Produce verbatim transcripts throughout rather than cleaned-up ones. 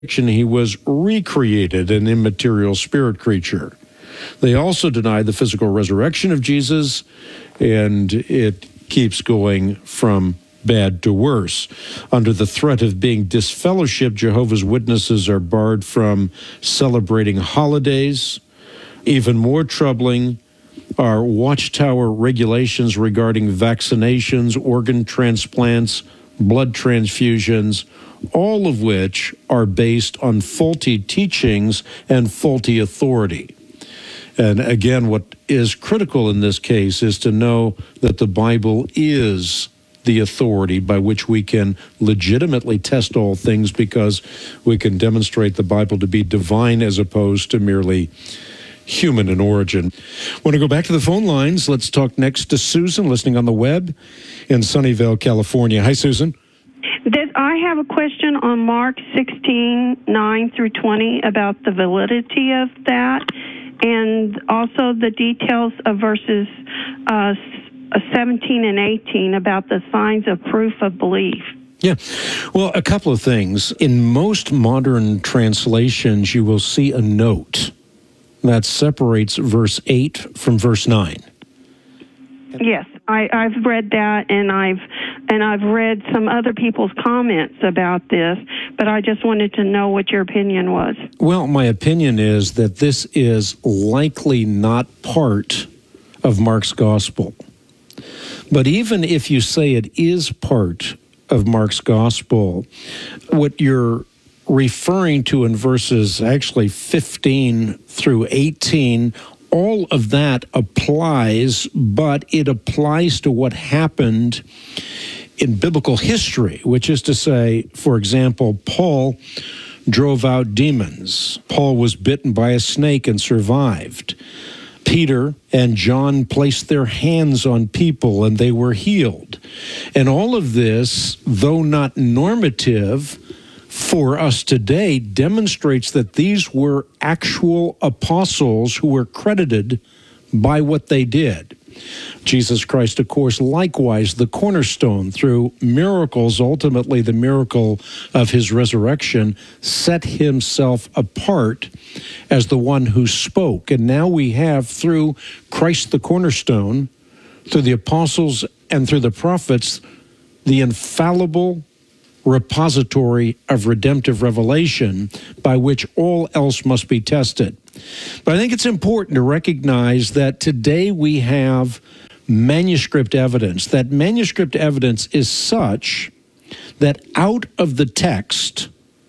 he was recreated, an immaterial spirit creature. They also deny the physical resurrection of Jesus, and it keeps going from bad to worse. Under the threat of being disfellowshipped, Jehovah's Witnesses are barred from celebrating holidays. Even more troubling are Watchtower regulations regarding vaccinations, organ transplants, blood transfusions, all of which are based on faulty teachings and faulty authority. And again, what is critical in this case is to know that the Bible is the authority by which we can legitimately test all things, because we can demonstrate the Bible to be divine as opposed to merely human in origin. Want to go back to the phone lines? Let's talk next to Susan, listening on the web in Sunnyvale, California. Hi, Susan. I have a question on Mark sixteen, nine through twenty about the validity of that, and also the details of verses uh, seventeen and eighteen about the signs of proof of belief. Yeah. Well, a couple of things. In most modern translations, you will see a note that separates verse eight from verse nine. Yes, I, I've read that, and I've and I've read some other people's comments about this, but I just wanted to know what your opinion was. Well, my opinion is that this is likely not part of Mark's gospel. But even if you say it is part of Mark's gospel, what you're referring to in verses actually fifteen through eighteen, all of that applies, but it applies to what happened in biblical history, which is to say, for example, Paul drove out demons. Paul was bitten by a snake and survived. Peter and John placed their hands on people and they were healed. And all of this, though not normative for us today, demonstrates that these were actual apostles who were credited by what they did. Jesus Christ, of course, likewise, the cornerstone, through miracles, ultimately the miracle of his resurrection, set himself apart as the one who spoke. And now we have, through Christ the cornerstone, through the apostles and through the prophets, the infallible repository of redemptive revelation by which all else must be tested. But I think it's important to recognize that today we have manuscript evidence. That manuscript evidence is such that out of the text,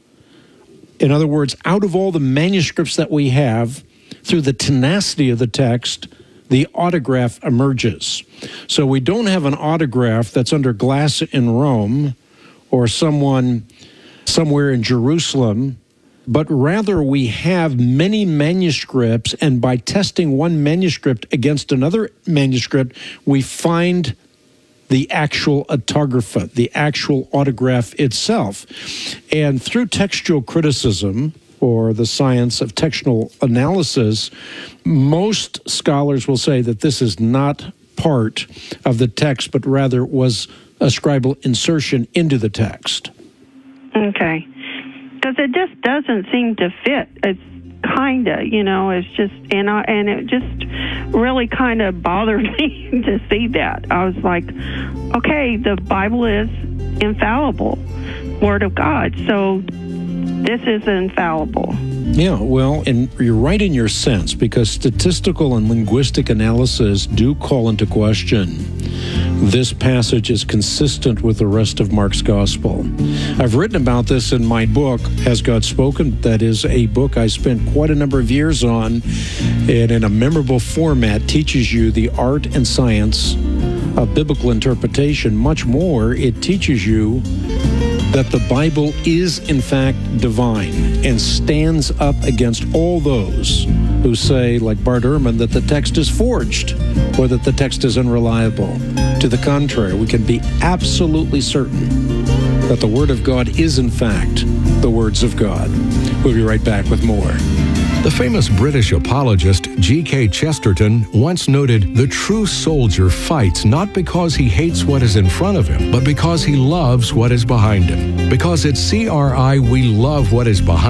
in other words, out of all the manuscripts that we have, through the tenacity of the text, the autograph emerges. So we don't have an autograph that's under glass in Rome or someone somewhere in Jerusalem, but rather we have many manuscripts, and by testing one manuscript against another manuscript, we find the actual autographa, the actual autograph itself. And through textual criticism, or the science of textual analysis, most scholars will say that this is not part of the text, but rather was a scribal insertion into the text. Okay. Because it just doesn't seem to fit. It's kind of, you know, it's just, and, I, and it just really kind of bothered me to see that. I was like, okay, the Bible is infallible, Word of God, so this is infallible. Yeah, well, and you're right in your sense, because statistical and linguistic analysis do call into question this passage is consistent with the rest of Mark's gospel. I've written about this in my book, Has God Spoken? That is a book I spent quite a number of years on, and in a memorable format teaches you the art and science of biblical interpretation. Much more, it teaches you that the Bible is in fact divine and stands up against all those who say, like Bart Ehrman, that the text is forged or that the text is unreliable. To the contrary, we can be absolutely certain that the Word of God is in fact the words of God. We'll be right back with more. The famous British apologist G K Chesterton once noted, "The true soldier fights not because he hates what is in front of him, but because he loves what is behind him." Because at C R I, we love what is behind